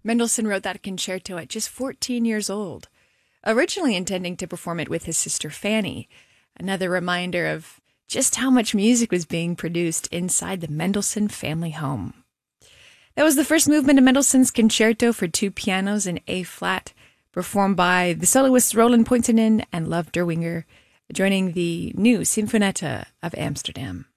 Mendelssohn wrote that concerto at just 14 years old, originally intending to perform it with his sister Fanny, another reminder of just how much music was being produced inside the Mendelssohn family home. That was the first movement of Mendelssohn's Concerto for two pianos in A-flat, performed by the soloists Roland Pointonen and Love Derwinger, joining the new Sinfonetta of Amsterdam.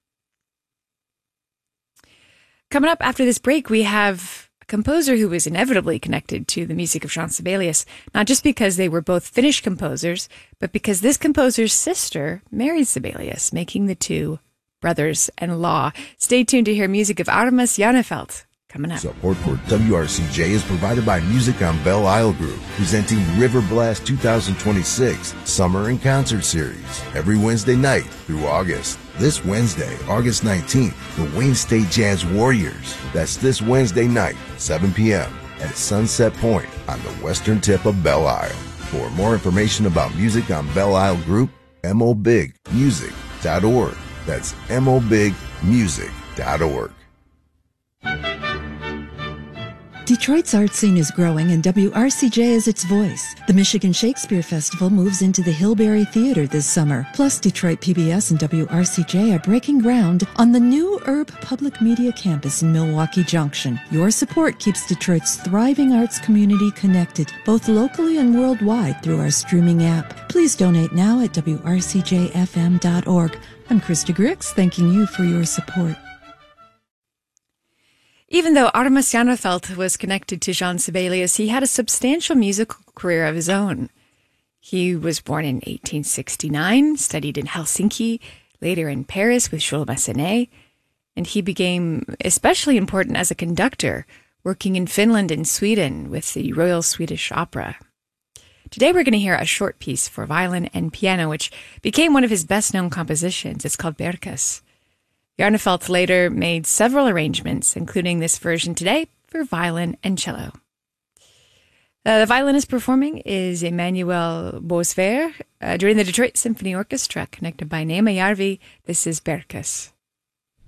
Coming up after this break, we have a composer who was inevitably connected to the music of Jean Sibelius, not just because they were both Finnish composers, but because this composer's sister married Sibelius, making the two brothers-in-law. Stay tuned to hear music of Armas Janefelt coming up. Support for WRCJ is provided by Music on Belle Isle Group, presenting River Blast 2026 Summer and Concert Series every Wednesday night through August. This Wednesday, August 19th, the Wayne State Jazz Warriors. That's this Wednesday night, 7 p.m. at Sunset Point on the western tip of Belle Isle. For more information about Music on Belle Isle Group, mobigmusic.org. That's mobigmusic.org. Detroit's art scene is growing and WRCJ is its voice. The Michigan Shakespeare Festival moves into the Hillberry Theater this summer. Plus, Detroit PBS and WRCJ are breaking ground on the new Urb Public Media Campus in Milwaukee Junction. Your support keeps Detroit's thriving arts community connected, both locally and worldwide through our streaming app. Please donate now at WRCJFM.org. I'm Krista Grix, thanking you for your support. Even though Armas Janefelt was connected to Jean Sibelius, he had a substantial musical career of his own. He was born in 1869, studied in Helsinki, later in Paris with Jules Massenet, and he became especially important as a conductor, working in Finland and Sweden with the Royal Swedish Opera. Today we're going to hear a short piece for violin and piano, which became one of his best-known compositions. It's called Berkas. Janefelt later made several arrangements, including this version today for violin and cello. The violinist performing is Emmanuel Bosver during the Detroit Symphony Orchestra, connected by Neema Järvi. This is Berkas.